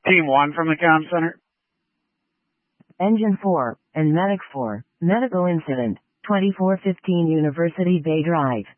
Team 1 from the comm center. Engine 4 and Medic 4, medical incident, 2415 University Bay Drive.